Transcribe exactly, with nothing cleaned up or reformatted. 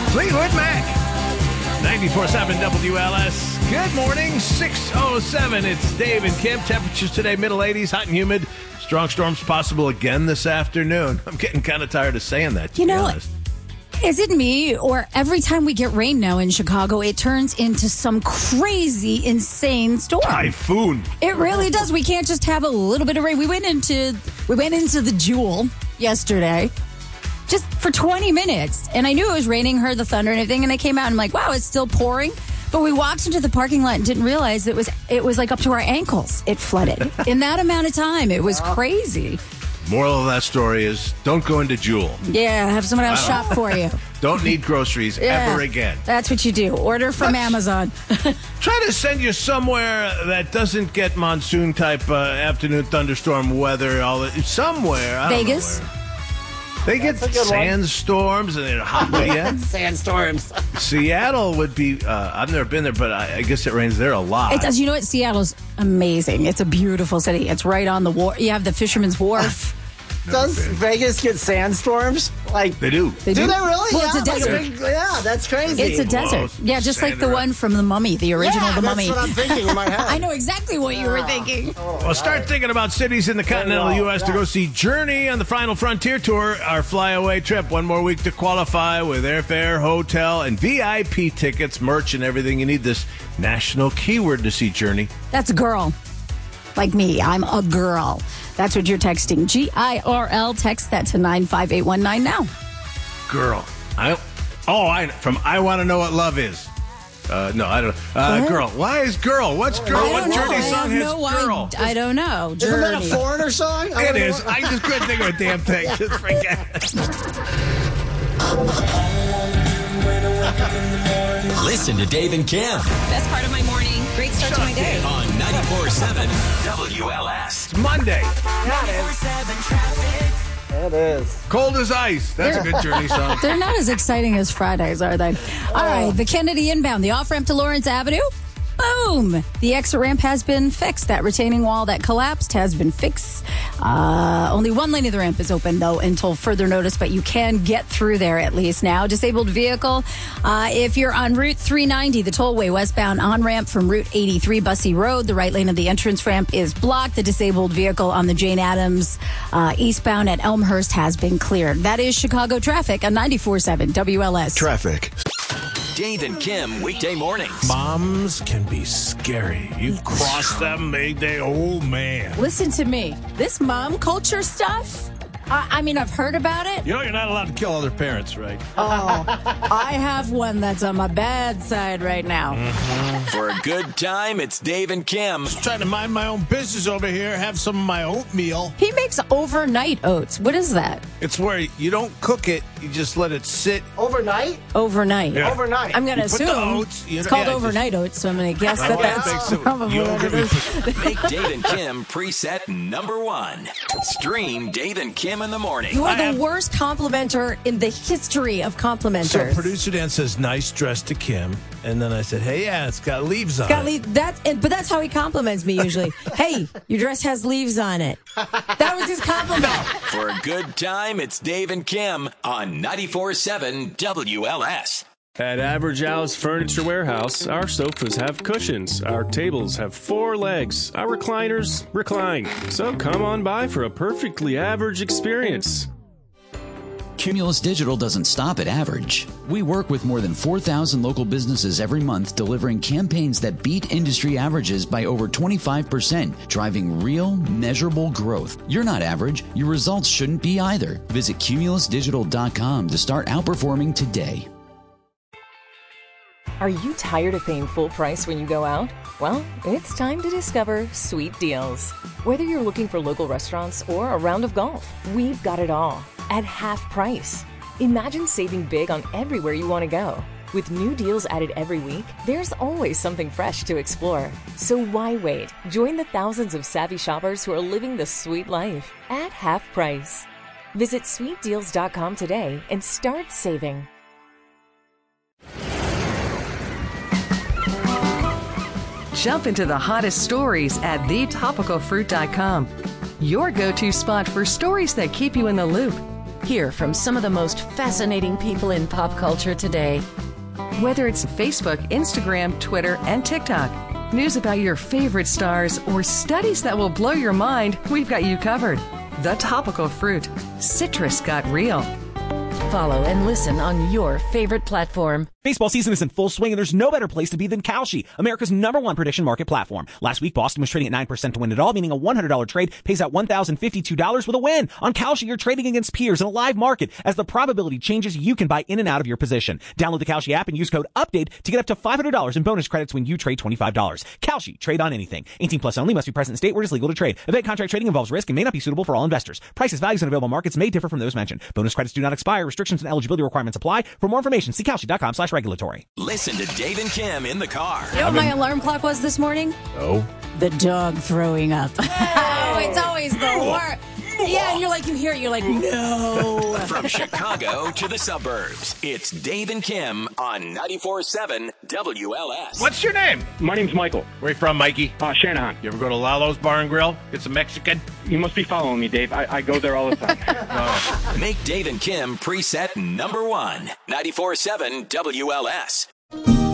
Fleetwood Mac. ninety-four point seven W L S. Good morning, six oh seven. It's Dave and Kim. Temperatures today, middle eighties, hot and humid. Strong storms possible again this afternoon. I'm getting kind of tired of saying that, to you be know, honest. Is it me, or every time we get rain now in Chicago, it turns into some crazy, insane storm? Typhoon. It really does. We can't just have a little bit of rain. We went into we went into the Jewel yesterday, just for twenty minutes, and I knew it was raining, heard the thunder and everything, and I came out and I'm like, wow, it's still pouring. But we walked into the parking lot and didn't realize it was it was like up to our ankles. It flooded in that amount of time. It was crazy. Moral of that story is don't go into Jewel. Yeah, have someone else shop for you. Don't need groceries Yeah, ever again. That's what you do. Order from Let's- Amazon. Try to send you somewhere that doesn't get monsoon type uh, afternoon thunderstorm weather. All that, somewhere. I don't know Vegas? where. They get sandstorms and they're hot. Yeah. Sandstorms. Seattle would be. Uh, I've never been there, but I, I guess it rains there a lot. It does. You know what? Seattle's amazing. It's a beautiful city. It's right on the wharf. You have the Fisherman's Wharf. Does been. Vegas get sandstorms? Like They do. They do they really? Well, yeah, it's a like desert. big- yeah, that's crazy. It's a desert. Well, Yeah, just like sand the around. one from The Mummy, the original yeah, The that's Mummy. what I'm thinking in my head. I know exactly what you were thinking. Well, start thinking about cities in the continental well, U S to yeah. go see Journey on the Final Frontier Tour, our flyaway trip. One more week to qualify with airfare, hotel, and V I P tickets, merch, and everything you need. This national keyword to see Journey. That's a girl. Like me. I'm a girl. That's what you're texting. G I R L. Text that to nine five eight one nine now. Girl. I Oh, I from I Want to Know What Love Is. Uh, no, I don't know. Uh, What? girl. Why is girl? What's girl? I What don't know. Journey I song have has no girl? I, I don't know. Isn't that a Journey. foreigner song? I It wonder is. what- I just couldn't think of a damn thing. Just forget it. Listen to Dave and Kim Best part of my morning. Great start to my day. on ninety-four point seven W L S. It's Monday. It is. Cold as ice. That's a good Journey song. They're not as exciting as Fridays, are they? All right, the Kennedy inbound, the off-ramp to Lawrence Avenue. Boom! The exit ramp has been fixed. That retaining wall that collapsed has been fixed. Uh, only one lane of the ramp is open, though, until further notice, but you can get through there at least now. Disabled vehicle. Uh, if you're on Route three ninety, the tollway westbound on-ramp from Route eighty-three, Bussey Road, the right lane of the entrance ramp is blocked. The disabled vehicle on the Jane Addams uh, eastbound at Elmhurst has been cleared. That is Chicago traffic on ninety-four point seven W L S. Traffic. Dave and Kim weekday mornings. Moms can be scary. You cross them, they, they, oh man. Listen to me. This mom culture stuff, I, I mean, I've heard about it. You know you're not allowed to kill other parents, right? Oh, I have one that's on my bad side right now. For a good time, it's Dave and Kim. Trying to mind my own business over here, have some of my oatmeal. He makes overnight oats. What is that? It's where you don't cook it, you just let it sit. Overnight? Overnight. Yeah. Overnight. I'm going to You put the assume oats, you it's know- called yeah, overnight oats, so I'm going to guess I that want to that's make some probably what yogurt it with- is. Make Dave and Kim preset number one. Stream Dave and Kim in the morning. You are I the have- worst complimenter in the history of So complimenters. producer Dan says, nice dress to Kim. And then I said, hey, yeah, it's got leaves on Got it. leave, that's and, but that's how he compliments me usually. Hey, your dress has leaves on it. That was his compliment. For a good time, it's Dave and Kim on ninety-four point seven W L S. At Average Al's Furniture Warehouse, our sofas have cushions, our tables have four legs, our recliners recline. So come on by for a perfectly average experience. Cumulus Digital doesn't stop at average. We work with more than four thousand local businesses every month, delivering campaigns that beat industry averages by over twenty-five percent, driving real, measurable growth. You're not average. Your results shouldn't be either. Visit cumulus digital dot com to start outperforming today. Are you tired of paying full price when you go out? Well, it's time to discover Sweet Deals. Whether you're looking for local restaurants or a round of golf, we've got it all at half price. Imagine saving big on everywhere you want to go. With new deals added every week, there's always something fresh to explore. So why wait? Join the thousands of savvy shoppers who are living the sweet life at half price. Visit sweet deals dot com today and start saving. Jump into the hottest stories at the topical fruit dot com. Your go-to spot for stories that keep you in the loop. Hear from some of the most fascinating people in pop culture today. Whether it's Facebook, Instagram, Twitter, and TikTok, news about your favorite stars, or studies that will blow your mind, we've got you covered. The Topical Fruit. Citrus got real. Follow and listen on your favorite platform. Baseball season is in full swing, and there's no better place to be than Kalshi, America's number one prediction market platform. Last week, Boston was trading at nine percent to win it all, meaning a one hundred dollars trade pays out one thousand fifty-two dollars with a win. On Kalshi, you're trading against peers in a live market. As the probability changes, you can buy in and out of your position. Download the Kalshi app and use code UPDATE to get up to five hundred dollars in bonus credits when you trade twenty-five dollars. Kalshi, trade on anything. eighteen plus only, must be present in state where it is legal to trade. Event contract trading involves risk and may not be suitable for all investors. Prices, values, and available markets may differ from those mentioned. Bonus credits do not expire. Restrictions and eligibility requirements apply. For more information, see Kalshi.com slash regulatory. Listen to Dave and Kim in the car. You know what my alarm clock was this morning? Oh. The dog throwing up. Oh, it's always the worst. Yeah, and you're like, you hear it, you're like, no. From Chicago to the suburbs, it's Dave and Kim on ninety-four point seven W L S. What's your name? My name's Michael. Where are you from, Mikey? Uh, Shanahan. You ever go to Lalo's Bar and Grill? Get some Mexican? You must be following me, Dave. I, I go there all the time. Oh. Make Dave and Kim preset number one. ninety-four point seven W L S.